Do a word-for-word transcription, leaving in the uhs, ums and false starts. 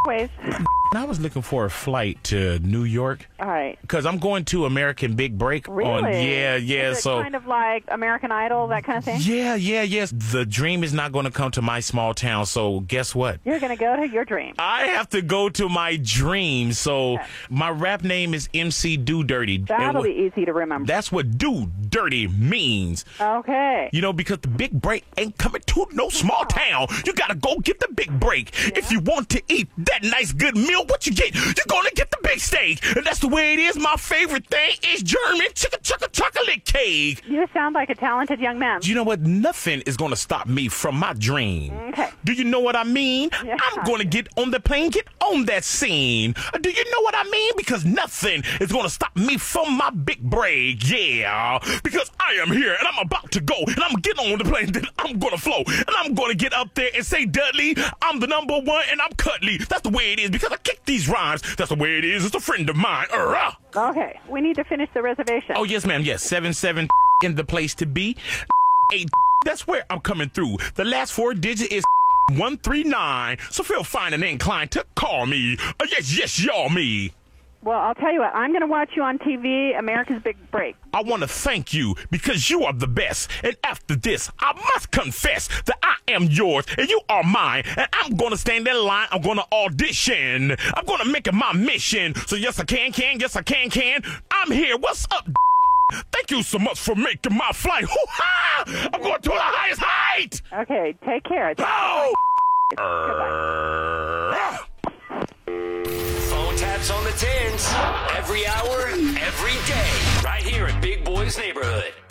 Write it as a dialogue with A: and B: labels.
A: Parkways.
B: I was looking for a flight to New York.
A: All right.
B: Because I'm going to American Big Break.
A: Really?
B: On, yeah, yeah.
A: Is it
B: so
A: kind of like American Idol, that kind of thing?
B: Yeah, yeah, yes. The dream is not going to come to my small town, so guess what?
A: You're going to go to your dream.
B: I have to go to my dream. So
A: Okay.
B: my rap name is M C Do Dirty.
A: That'll
B: And
A: be easy to remember.
B: That's what Do Dirty means.
A: Okay.
B: You know, because the big break ain't coming to no small town. You gotta go get the big break. If you want to eat that nice good meal, what you get? You're gonna get the big steak. And that's the way it is. My favorite thing is German chicka chicka chocolate cake.
A: You sound like a talented young man.
B: You know what? Nothing is gonna stop me from my dream.
A: Okay.
B: Do you know what I mean?
A: Yeah.
B: I'm gonna get on the plane, get on that scene. Do you know what I mean? Because nothing is gonna stop me from my big break. Yeah. Because I am here and I'm about to go and I'm gonna get on the plane, then I'm gonna flow and I'm gonna get up there and say, Dudley, I'm the number one and I'm Cutley. That's the way it is because I kick these rhymes. That's the way it is. It's a friend of mine. Uh-uh.
A: Okay. We need to finish the reservation.
B: Oh, yes, ma'am. Yes. seven seven in the place to be. eight. That's where I'm coming through. The last four digits is one three nine. So feel fine and inclined to call me. Uh, yes, yes, y'all me.
A: Well, I'll tell you what. I'm going to watch you on T V, America's Big Break.
B: I want to thank you because you are the best. And after this, I must confess that I am yours and you are mine. And I'm going to stand in line. I'm going to audition. I'm going to make it my mission. So yes, I can, can. Yes, I can, can. I'm here. What's up? Thank you so much for making my flight. Hoo-ha! I'm going to the highest height.
A: Okay. Take care.
B: Oh!
A: Goodbye.
C: Phone taps on the tins. Every hour, every day. Right here in Big Boy's Neighborhood.